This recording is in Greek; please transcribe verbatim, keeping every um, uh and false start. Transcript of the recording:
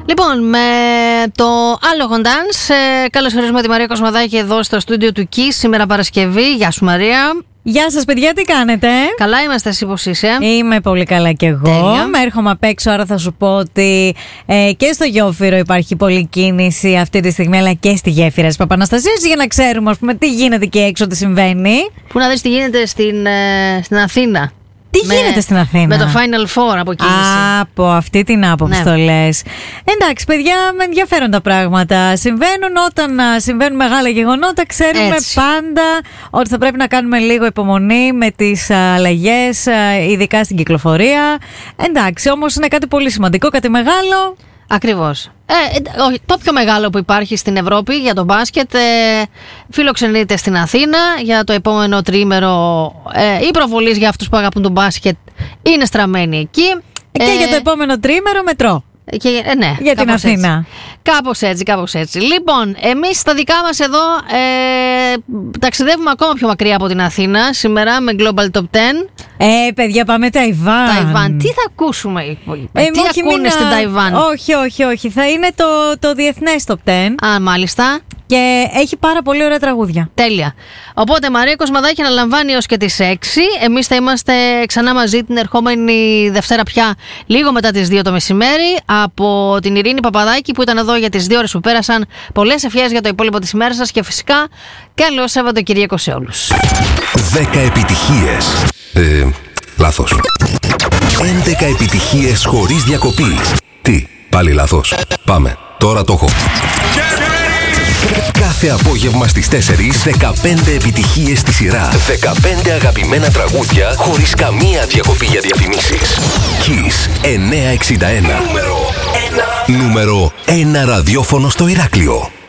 Λοιπόν, με το Άλογο Dance, ε, καλώς ορίζουμε τη Μαρία Κοσμαδάκη εδώ στο στούντιο του Kiss, σήμερα Παρασκευή. Γεια σου Μαρία. Γεια σας παιδιά, τι κάνετε? Καλά είμαστε, εσύ πως είσαι? Είμαι πολύ καλά κι εγώ. Τέλεια. Με έρχομαι απ' έξω, άρα θα σου πω ότι ε, και στο Γιόφυρο υπάρχει πολλή κίνηση αυτή τη στιγμή, αλλά και στη γέφυρα της Παπαναστασίας, για να ξέρουμε ας πούμε, τι γίνεται εκεί έξω, τι συμβαίνει. Πού να δεις τι γίνεται στην, ε, στην Αθήνα. Τι με, γίνεται στην Αθήνα? Με το Final Four από κίνηση. Α, από αυτή την άποψη Ναι. το λες. Εντάξει, παιδιά, με ενδιαφέρον τα πράγματα. Συμβαίνουν όταν α, συμβαίνουν μεγάλα γεγονότα. Ξέρουμε Έτσι. πάντα ότι θα πρέπει να κάνουμε λίγο υπομονή με τις α, αλλαγές, α, ειδικά στην κυκλοφορία. Εντάξει, όμως είναι κάτι πολύ σημαντικό, κάτι μεγάλο. Ακριβώς. Ε, ε, όχι, το πιο μεγάλο που υπάρχει στην Ευρώπη για το μπάσκετ ε, φιλοξενείται στην Αθήνα για το επόμενο τριήμερο. Ε, οι προβολείς για αυτούς που αγαπούν το μπάσκετ είναι στραμμένοι εκεί. Και Ε, για το επόμενο τρίμερο μετρό. Και, ε, ναι, Για την κάπως Αθήνα. Έτσι. Κάπως έτσι, κάπως έτσι. Λοιπόν, εμείς στα δικά μας εδώ ε, ταξιδεύουμε ακόμα πιο μακριά από την Αθήνα σήμερα με Global Top δέκα. Ε, παιδιά, πάμε Ταϊβάν. Ταϊβάν. Τι θα ακούσουμε, οι υπόλοιποι? Ε, Τι όχι, ακούνε μην, στην α, Ταϊβάν? Όχι, όχι, όχι. Θα είναι το, το διεθνές Top δέκα. Α, μάλιστα. Και έχει πάρα πολύ ωραία τραγούδια. Τέλεια. Οπότε Μαρία Κοσμαδάκη αναλαμβάνει έως και τις έξι. Εμείς θα είμαστε ξανά μαζί την ερχόμενη Δευτέρα πια, λίγο μετά τις δύο το μεσημέρι, από την Ειρήνη Παπαδάκη που ήταν εδώ για τις δύο ώρες που πέρασαν. Πολλές ευχές για το υπόλοιπο της ημέρας σας και φυσικά καλό Σαββατοκύριακο σε όλους. δέκα επιτυχίες. Ε, λάθος. έντεκα επιτυχίες χωρίς διακοπή. Τι, πάλι λάθος. Πάμε, τώρα το έχω. Κάθε απόγευμα στις τέσσερις, δεκαπέντε επιτυχίες στη σειρά. δεκαπέντε αγαπημένα τραγούδια χωρίς καμία διακοπή για διαφημίσεις. Kiss εννιακόσια εξήντα ένα. Νούμερο ένα. Νούμερο ένα ραδιόφωνο στο Ηράκλειο.